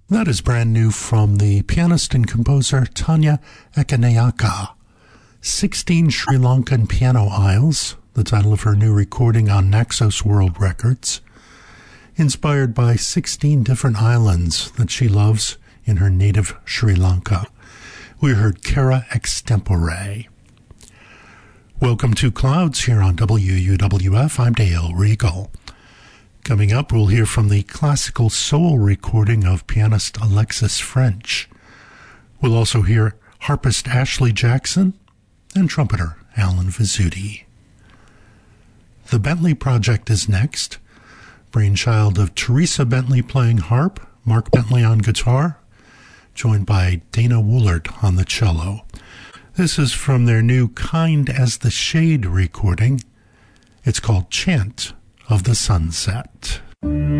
That is brand new from the pianist and composer Tanya Ekanayaka. 16 Sri Lankan Piano Isles, the title of her new recording on Naxos World Records, inspired by 16 different islands that she loves in her native Sri Lanka. We heard Cara Extempore. Welcome to Clouds here on WUWF. I'm Dale Regal. Coming up, we'll hear from the classical soul recording of pianist Alexis French. We'll also hear harpist Ashley Jackson and trumpeter Alan Vizzuti. The Bentley Project is next, brainchild of Teresa Bentley playing harp, Mark Bentley on guitar, joined by Dana Woolard on the cello. This is from their new Kind as the Shade recording. It's called Chant of the Sunset.